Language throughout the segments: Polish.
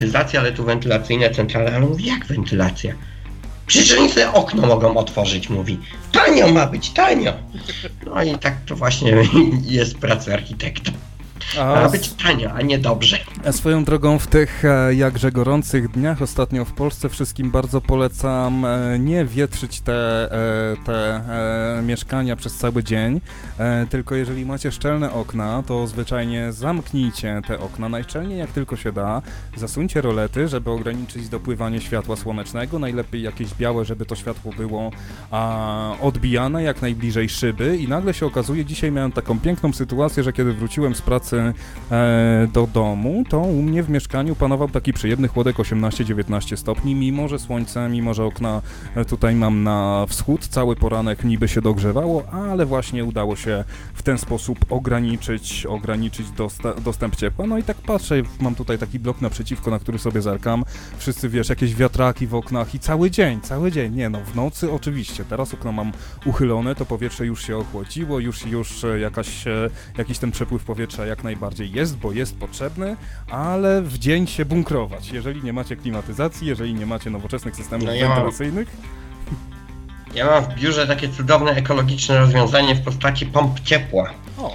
ale tu wentylacyjne centrale, ale mówi, jak wentylacja? Przecież oni sobie okno mogą otworzyć, mówi. Tanio ma być, tanio. No i tak to właśnie jest praca architekta. Ma być tanio, a nie dobrze. A swoją drogą w tych jakże gorących dniach ostatnio w Polsce wszystkim bardzo polecam nie wietrzyć te mieszkania przez cały dzień, tylko jeżeli macie szczelne okna, to zwyczajnie zamknijcie te okna najszczelniej jak tylko się da, zasuńcie rolety, żeby ograniczyć dopływanie światła słonecznego, najlepiej jakieś białe, żeby to światło było odbijane jak najbliżej szyby i nagle się okazuje, dzisiaj miałem taką piękną sytuację, że kiedy wróciłem z pracy do domu, to u mnie w mieszkaniu panował taki przyjemny chłodek 18-19 stopni, mimo że słońce, mimo że okna tutaj mam na wschód, cały poranek niby się dogrzewało, ale właśnie udało się w ten sposób ograniczyć dostęp ciepła. No i tak patrzę, mam tutaj taki blok naprzeciwko, na który sobie zerkam, wszyscy wiesz, jakieś wiatraki w oknach i cały dzień, nie no, w nocy oczywiście, teraz okno mam uchylone, to powietrze już się ochłodziło, już jakiś ten przepływ powietrza jak najbardziej jest, bo jest potrzebny, ale w dzień się bunkrować, jeżeli nie macie klimatyzacji, jeżeli nie macie nowoczesnych systemów wentylacyjnych. Ja mam w biurze takie cudowne ekologiczne rozwiązanie w postaci pomp ciepła. O.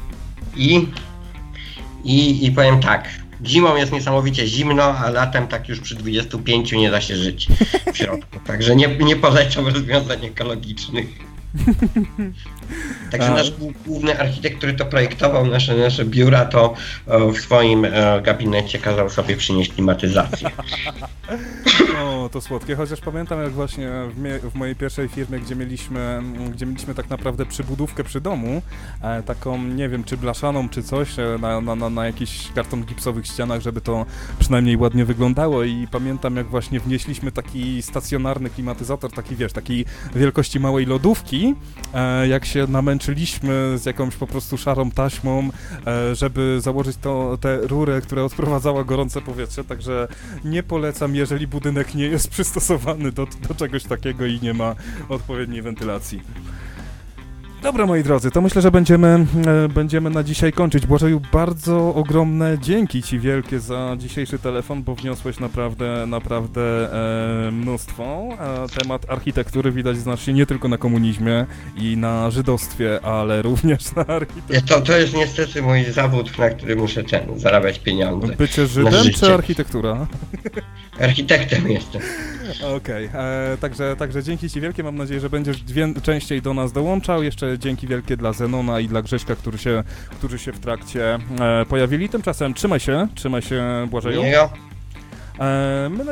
I powiem tak, zimą jest niesamowicie zimno, a latem tak już przy 25 nie da się żyć w środku, także nie polecam rozwiązań ekologicznych. Także nasz główny architekt, który to projektował, nasze biura, to w swoim gabinecie kazał sobie przynieść klimatyzację. O, to słodkie, chociaż pamiętam jak właśnie w mojej pierwszej firmie, gdzie mieliśmy tak naprawdę przybudówkę przy domu, taką, nie wiem, czy blaszaną, czy coś, na jakichś karton gipsowych ścianach, żeby to przynajmniej ładnie wyglądało i pamiętam jak właśnie wnieśliśmy taki stacjonarny klimatyzator, taki wiesz, takiej wielkości małej lodówki, jak się namęczyliśmy z jakąś po prostu szarą taśmą, żeby założyć tę rurę, która odprowadzała gorące powietrze, także nie polecam, jeżeli budynek nie jest przystosowany do czegoś takiego i nie ma odpowiedniej wentylacji. Dobra, moi drodzy, to myślę, że będziemy na dzisiaj kończyć. Błażeju, bardzo ogromne dzięki Ci wielkie za dzisiejszy telefon, bo wniosłeś naprawdę mnóstwo. Temat architektury widać znasz się nie tylko na komunizmie i na żydostwie, ale również na architekturze. To jest niestety mój zawód, na który muszę zarabiać pieniądze. Bycie Żydem czy architektura? Architektem jestem. Okej, także dzięki Ci wielkie, mam nadzieję, że będziesz częściej do nas dołączał. Jeszcze dzięki wielkie dla Zenona i dla Grześka, którzy się w trakcie pojawili. Tymczasem trzymaj się Błażeju. My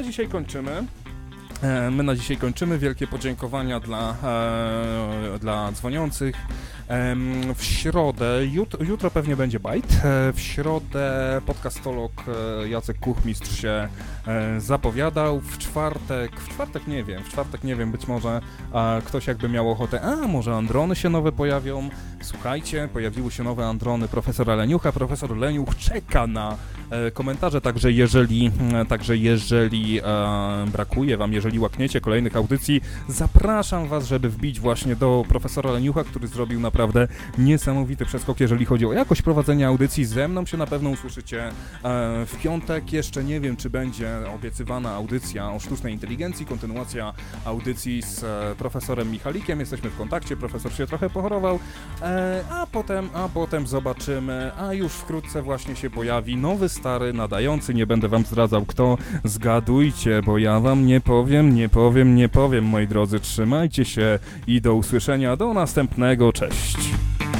na dzisiaj kończymy. Wielkie podziękowania dla dzwoniących. W środę, jutro pewnie będzie bajt, w środę podcastolog Jacek Kuchmistrz się zapowiadał, w czwartek nie wiem, być może ktoś jakby miał ochotę, może androny się nowe pojawią, słuchajcie, pojawiły się nowe androny profesora Leniucha, profesor Leniuch czeka na komentarze, także jeżeli brakuje wam, jeżeli łakniecie kolejnych audycji, zapraszam was, żeby wbić właśnie do profesora Leniucha, który zrobił naprawdę niesamowity przeskok, jeżeli chodzi o jakość prowadzenia audycji. Ze mną się na pewno usłyszycie w piątek. Jeszcze nie wiem, czy będzie obiecywana audycja o sztucznej inteligencji, kontynuacja audycji z profesorem Michalikiem. Jesteśmy w kontakcie, profesor się trochę pochorował, a potem zobaczymy, a już wkrótce właśnie się pojawi nowy, stary, nadający, nie będę wam zdradzał kto, zgadujcie, bo ja wam nie powiem, moi drodzy, trzymajcie się i do usłyszenia, do następnego, cześć!